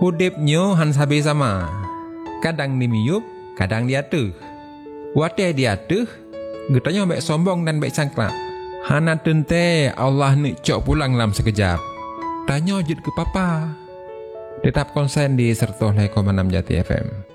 Hudipnyo han sabe sama. Kadang di miyup, kadang di atuh. Wateh di atuh, getanya baik sombong dan baik cangklak. Hana tente Allah nik cok pulang dalam sekejap. Tanya jut ke papa. Tetap konsen di 105,6 Jati FM.